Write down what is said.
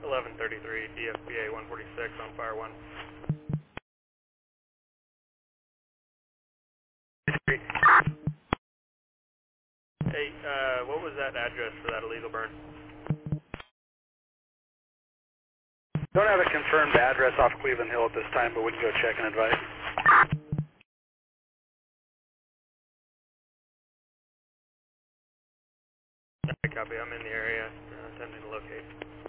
1133, DFBA 146 on fire 1. Hey, what was that address for that illegal burn? Don't have a confirmed address off Cleveland Hill at this time, but we can go check and advise. Copy, I'm in the area, attempting to locate.